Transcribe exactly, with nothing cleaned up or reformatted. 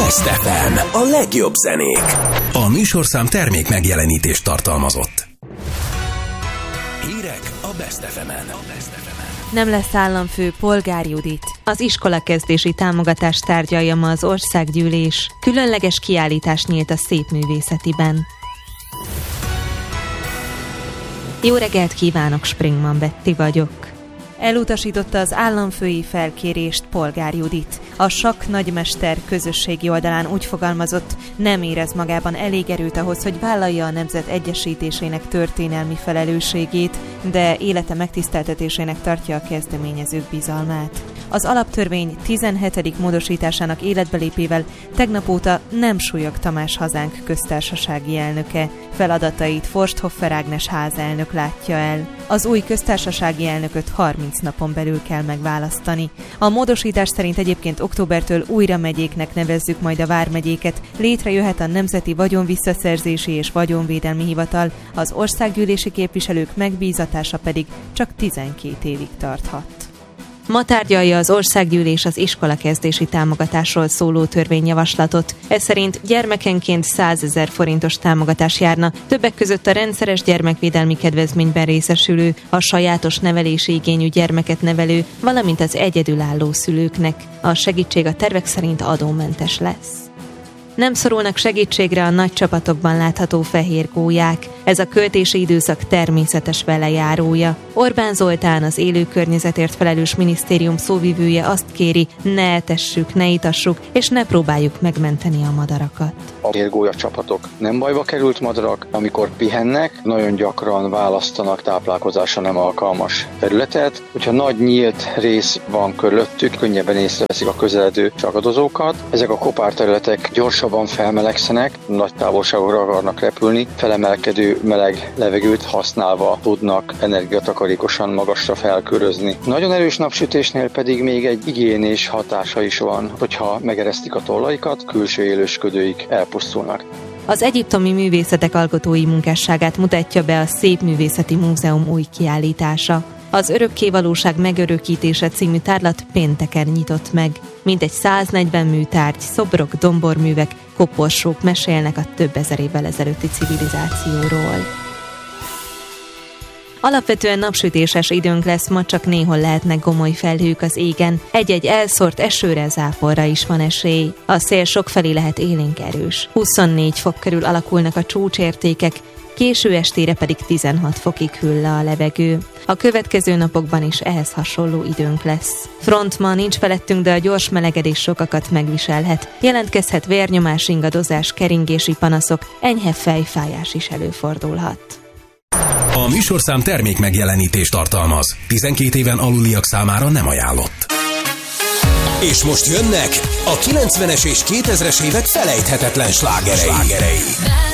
Best ef em, a legjobb zenék. A műsorszám termék megjelenítést tartalmazott. Hírek a Best ef emen. Nem lesz államfő, Polgár Judit. Az iskolakezdési támogatást tárgyalja ma az országgyűlés. Különleges kiállítás nyílt a Szépművészetiben. Jó reggelt kívánok, Springman Betty vagyok. Elutasította az államfői felkérést Polgár Judit. A sakk nagymester közösségi oldalán úgy fogalmazott, nem érez magában elég erőt ahhoz, hogy vállalja a nemzet egyesítésének történelmi felelősségét, de élete megtiszteltetésének tartja a kezdeményezők bizalmát. Az alaptörvény tizenhetedik módosításának életbelépével tegnap óta nem súlyog Tamás hazánk köztársasági elnöke. Feladatait Forsthoffer Ágnes házelnök látja el. Az új köztársasági elnököt harminc napon belül kell megválasztani. A módosítás szerint egyébként októbertől újra megyéknek nevezzük majd a vármegyéket, létrejöhet a Nemzeti Vagyonvisszaszerzési és Vagyonvédelmi Hivatal, az országgyűlési képviselők megbízatása pedig csak tizenkét évig tarthat. Ma tárgyalja az országgyűlés az iskolakezdési támogatásról szóló törvényjavaslatot. Ez szerint gyermekenként százezer forintos támogatás járna, többek között a rendszeres gyermekvédelmi kedvezményben részesülő, a sajátos nevelési igényű gyermeket nevelő, valamint az egyedülálló szülőknek. A segítség a tervek szerint adómentes lesz. Nem szorulnak segítségre a nagy csapatokban látható fehér gólyák. Ez a költési időszak természetes velejárója. Orbán Zoltán, az élő környezetért felelős minisztérium szóvivője azt kéri, ne etessük, ne itassuk, és ne próbáljuk megmenteni a madarakat. A fehérgólya csapatok nem bajba került madarak, amikor pihennek, nagyon gyakran választanak táplálkozásra nem alkalmas területet. Hogyha nagy nyílt rész van körülöttük, könnyebben észreveszik a közeledő sakadozókat. Ezek a kopárterületek gyorsabban felmelegszenek, nagy távolságokra akarnak repülni, felemelkedő meleg levegőt használva tudnak energiatakarékosan magasra felkörözni. Nagyon erős napsütésnél pedig még egy igiénés hatása is van, hogyha megeresztik a tollaikat, külső élősködőik elpusztulnak. Az egyiptomi művészetek alkotói munkásságát mutatja be a Szépművészeti Múzeum új kiállítása. Az Örökkévalóság megörökítése című tárlat pénteken nyitott meg. Mintegy száznegyven műtárgy, szobrok, domborművek, koporsók mesélnek a több ezer évvel ezelőtti civilizációról. Alapvetően napsütéses időnk lesz, ma csak néhol lehetnek gomoly felhők az égen. Egy-egy elszórt esőre, záporra is van esély. A szél sokfelé lehet élénk erős. huszonnégy fok körül alakulnak a csúcsértékek, késő estére pedig tizenhat fokig hűl le a levegő. A következő napokban is ehhez hasonló időnk lesz. Front ma nincs felettünk, de a gyors melegedés sokakat megviselhet. Jelentkezhet vérnyomás, ingadozás, keringési panaszok, enyhe fejfájás is előfordulhat. A műsorszám termék megjelenítést tartalmaz. tizenkét éven aluliak számára nem ajánlott. És most jönnek a kilencvenes és kétezres évek felejthetetlen slágerei. slágerei.